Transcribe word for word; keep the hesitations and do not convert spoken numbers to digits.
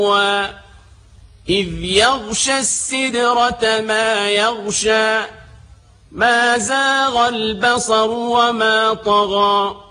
إذ يغشى السدرة ما يغشى ما زاغ البصر وما طغى